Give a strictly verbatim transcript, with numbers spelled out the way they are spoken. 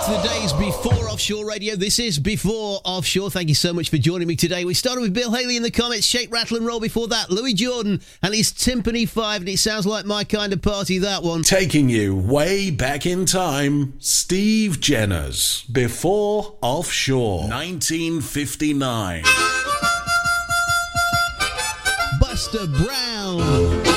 Today's Before Offshore Radio. This is Before Offshore. Thank you so much for joining me today. We started with Bill Haley in the comments, Shake, Rattle and Roll. Before that, Louis Jordan and his Timpani five, and it sounds like my kind of party, that one. Taking you way back in time, Steve Jenner's Before Offshore, nineteen fifty-nine. Buster Brown.